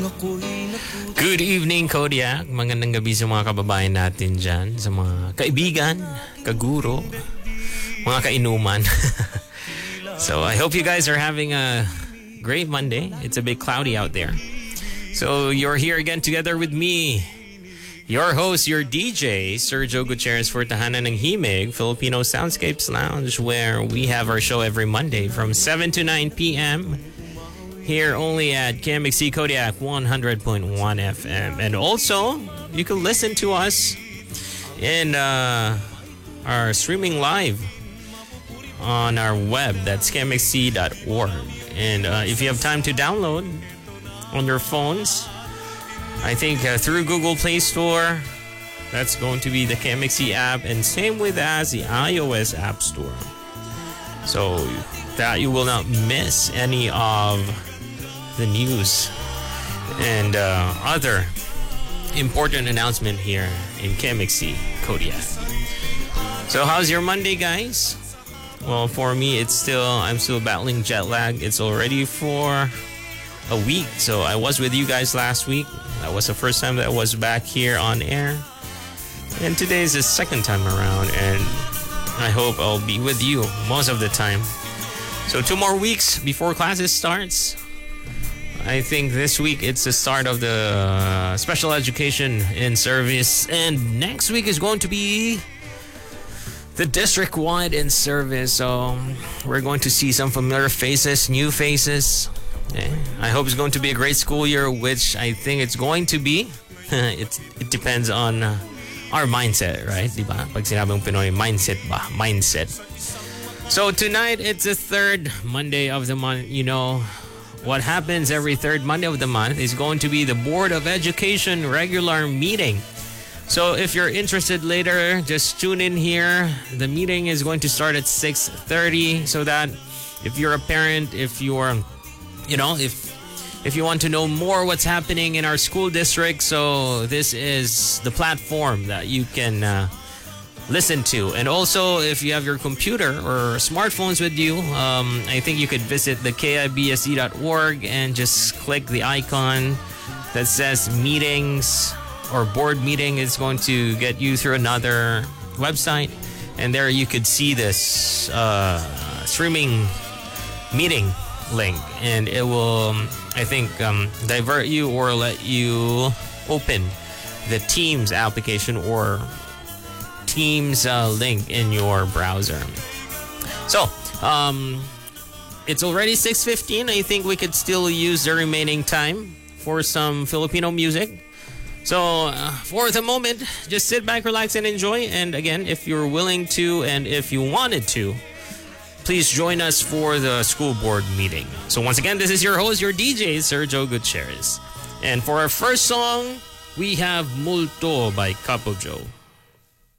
Good evening, Kodiak. Magandang gabi sa mga kababayan natin dyan, sa mga kaibigan, kaguro, mga kainuman. So I hope you guys are having a great Monday. It's a bit cloudy out there. So you're here again together with me, your host, your DJ, Sergio Gutierrez for Tahanan ng Himig, Filipino Soundscapes Lounge, where we have our show every Monday from 7 to 9 p.m. here only at KMXC Kodiak 100.1 FM. And also, you can listen to us in our streaming live on our web. That's kmxc.org. And if you have time to download on your phones, I think through Google Play Store, that's going to be the KMXC app, and same with as the iOS App Store. So that you will not miss any of the news and other important announcement here in KMXC Kodiak. So how's your Monday, guys? Well, for me, I'm still battling jet lag. It's already for a week. So I was with you guys last week. That was the first time that I was back here on air. And today is the second time around, and I hope I'll be with you most of the time. So 2 more weeks before classes starts. I think this week it's the start of the special education in service, and next week is going to be the district-wide in service. So we're going to see some familiar faces, new faces. I hope it's going to be a great school year, which I think it's going to be. It depends on our mindset, right? Diba? Pag sinabing Pinoy, mindset ba? Mindset. So tonight, it's the third Monday of the month. You know, what happens every third Monday of the month is going to be the Board of Education regular meeting. So if you're interested later, just tune in here. The meeting is going to start at 6:30, so that if you're a parent, if you're, if you want to know more what's happening in our school district, so this is the platform that you can listen to. And also, if you have your computer or smartphones with you, I think you could visit the KIBSE.org and just click the icon that says meetings or board meeting. Is going to get you through another website, and there you could see this streaming meeting link, and it will, I think, divert you or let you open the Teams application or Teams link in your browser. So it's already 6:15. I think we could still use the remaining time for some Filipino music. So for the moment, just sit back, relax, and enjoy. And again, if you're willing to and if you wanted to, please join us for the school board meeting. So once again, this is your host, your DJ, Sergio Gutierrez. And for our first song, we have Multo by Capo Joe.